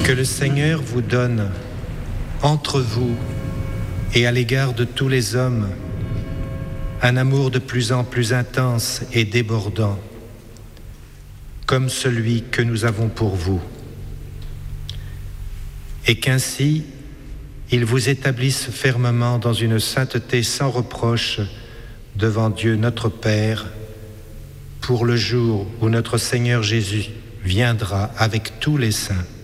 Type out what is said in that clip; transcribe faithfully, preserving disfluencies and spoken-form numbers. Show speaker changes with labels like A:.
A: Que le Seigneur vous donne entre vous et à l'égard de tous les hommes un amour de plus en plus intense et débordant, comme celui que nous avons pour vous. Et qu'ainsi, il vous établisse fermement dans une sainteté sans reproche devant Dieu notre Père, pour le jour où notre Seigneur Jésus viendra avec tous les saints.